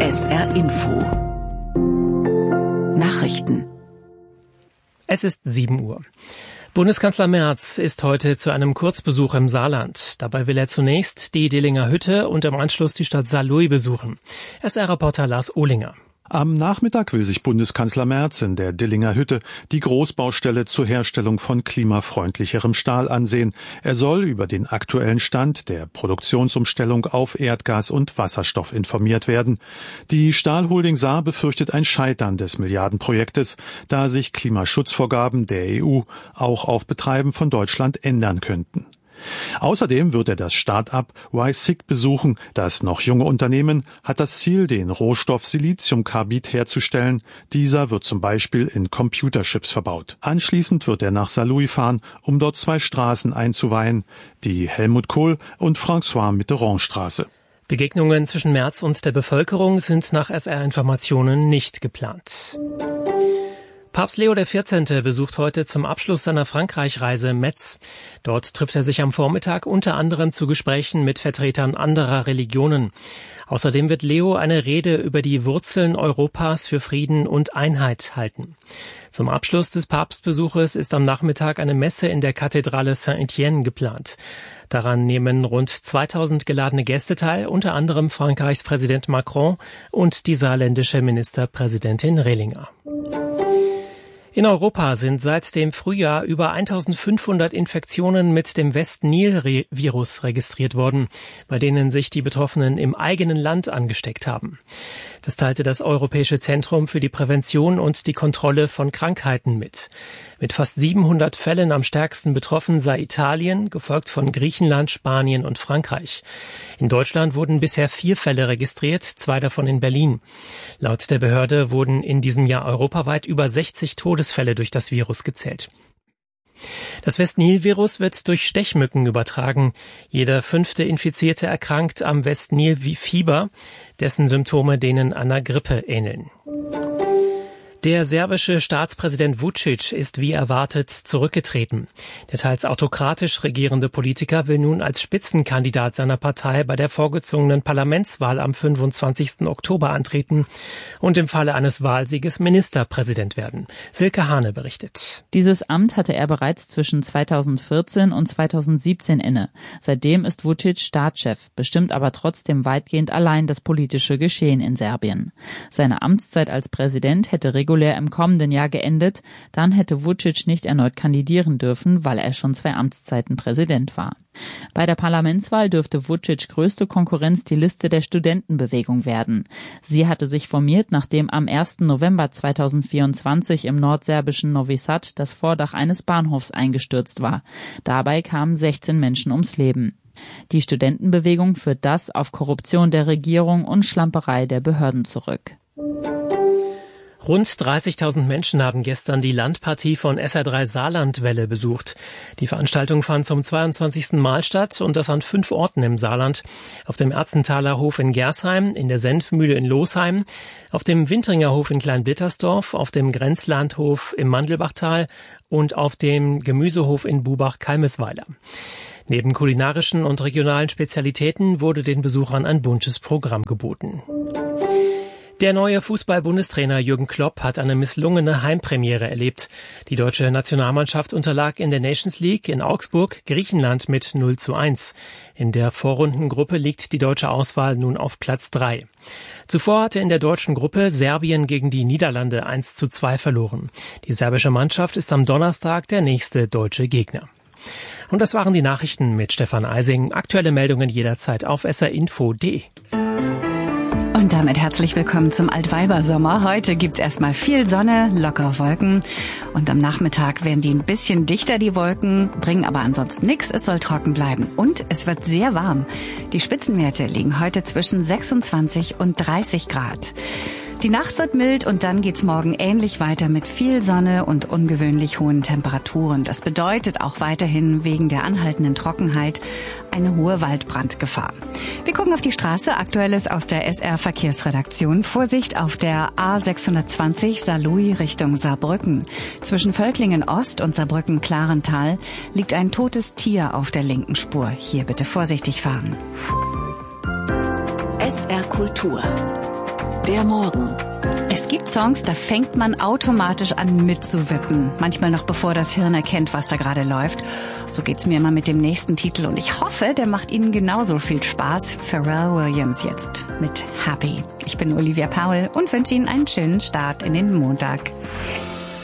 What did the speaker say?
SR Info Nachrichten. Es ist 7 Uhr. Bundeskanzler Merz ist heute zu einem Kurzbesuch im Saarland. Dabei will er zunächst die Dillinger Hütte und im Anschluss die Stadt Saarlouis besuchen. SR-Reporter Lars Ohlinger. Am Nachmittag will sich Bundeskanzler Merz in der Dillinger Hütte die Großbaustelle zur Herstellung von klimafreundlicherem Stahl ansehen. Er soll über den aktuellen Stand der Produktionsumstellung auf Erdgas und Wasserstoff informiert werden. Die Stahlholding Saar befürchtet ein Scheitern des Milliardenprojektes, da sich Klimaschutzvorgaben der EU auch auf Betreiben von Deutschland ändern könnten. Außerdem wird er das Start-up YSIG besuchen. Das noch junge Unternehmen hat das Ziel, den Rohstoff Siliziumkarbid herzustellen. Dieser wird zum Beispiel in Computerchips verbaut. Anschließend wird er nach Saarlouis fahren, um dort 2 Straßen einzuweihen, die Helmut Kohl und François Mitterrand Straße. Begegnungen zwischen Merz und der Bevölkerung sind nach SR-Informationen nicht geplant. Papst Leo XIV. Besucht heute zum Abschluss seiner Frankreich-Reise Metz. Dort trifft er sich am Vormittag unter anderem zu Gesprächen mit Vertretern anderer Religionen. Außerdem wird Leo eine Rede über die Wurzeln Europas für Frieden und Einheit halten. Zum Abschluss des Papstbesuches ist am Nachmittag eine Messe in der Kathedrale Saint-Étienne geplant. Daran nehmen rund 2000 geladene Gäste teil, unter anderem Frankreichs Präsident Macron und die saarländische Ministerpräsidentin Rehlinger. In Europa sind seit dem Frühjahr über 1500 Infektionen mit dem West-Nil-Virus registriert worden, bei denen sich die Betroffenen im eigenen Land angesteckt haben. Das teilte das Europäische Zentrum für die Prävention und die Kontrolle von Krankheiten mit. Mit fast 700 Fällen am stärksten betroffen sei Italien, gefolgt von Griechenland, Spanien und Frankreich. In Deutschland wurden bisher 4 Fälle registriert, 2 davon in Berlin. Laut der Behörde wurden in diesem Jahr europaweit über 60 Todesfälle durch das Virus gezählt. Das West-Nil-Virus wird durch Stechmücken übertragen. Jeder 5. Infizierte erkrankt am West-Nil-Fieber, dessen Symptome denen einer Grippe ähneln. Der serbische Staatspräsident Vučić ist wie erwartet zurückgetreten. Der teils autokratisch regierende Politiker will nun als Spitzenkandidat seiner Partei bei der vorgezogenen Parlamentswahl am 25. Oktober antreten und im Falle eines Wahlsieges Ministerpräsident werden. Silke Hane berichtet. Dieses Amt hatte er bereits zwischen 2014 und 2017 inne. Seitdem ist Vučić Staatschef, bestimmt aber trotzdem weitgehend allein das politische Geschehen in Serbien. Seine Amtszeit als Präsident hätte regulär im kommenden Jahr geendet, dann hätte Vučić nicht erneut kandidieren dürfen, weil er schon 2 Amtszeiten Präsident war. Bei der Parlamentswahl dürfte Vučić größte Konkurrenz die Liste der Studentenbewegung werden. Sie hatte sich formiert, nachdem am 1. November 2024 im nordserbischen Novi Sad das Vordach eines Bahnhofs eingestürzt war. Dabei kamen 16 Menschen ums Leben. Die Studentenbewegung führt das auf Korruption der Regierung und Schlamperei der Behörden zurück. Rund 30.000 Menschen haben gestern die Landpartie von SR3 Saarlandwelle besucht. Die Veranstaltung fand zum 22. Mal statt und das an 5 Orten im Saarland. Auf dem Erzenthaler Hof in Gersheim, in der Senfmühle in Losheim, auf dem Wintringer Hof in Kleinblittersdorf, auf dem Grenzlandhof im Mandelbachtal und auf dem Gemüsehof in Bubach-Kalmesweiler. Neben kulinarischen und regionalen Spezialitäten wurde den Besuchern ein buntes Programm geboten. Der neue Fußball-Bundestrainer Jürgen Klopp hat eine misslungene Heimpremiere erlebt. Die deutsche Nationalmannschaft unterlag in der Nations League in Augsburg Griechenland mit 0:1. In der Vorrundengruppe liegt die deutsche Auswahl nun auf Platz 3. Zuvor hatte in der deutschen Gruppe Serbien gegen die Niederlande 1:2 verloren. Die serbische Mannschaft ist am Donnerstag der nächste deutsche Gegner. Und das waren die Nachrichten mit Stefan Eising. Aktuelle Meldungen jederzeit auf srinfo.de. Und damit herzlich willkommen zum Altweibersommer. Heute gibt's erstmal viel Sonne, locker Wolken. Und am Nachmittag werden die ein bisschen dichter, die Wolken, bringen aber ansonsten nichts. Es soll trocken bleiben. Und es wird sehr warm. Die Spitzenwerte liegen heute zwischen 26 und 30 Grad. Die Nacht wird mild und dann geht's morgen ähnlich weiter mit viel Sonne und ungewöhnlich hohen Temperaturen. Das bedeutet auch weiterhin wegen der anhaltenden Trockenheit eine hohe Waldbrandgefahr. Wir gucken auf die Straße. Aktuelles aus der SR-Verkehrsredaktion. Vorsicht auf der A620 Saarlouis Richtung Saarbrücken. Zwischen Völklingen Ost und Saarbrücken-Klarental liegt ein totes Tier auf der linken Spur. Hier bitte vorsichtig fahren. SR Kultur. Der Morgen. Es gibt Songs, da fängt man automatisch an mitzuwippen. Manchmal noch bevor das Hirn erkennt, was da gerade läuft. So geht's mir immer mit dem nächsten Titel und ich hoffe, der macht Ihnen genauso viel Spaß. Pharrell Williams jetzt mit Happy. Ich bin Olivia Paul und wünsche Ihnen einen schönen Start in den Montag.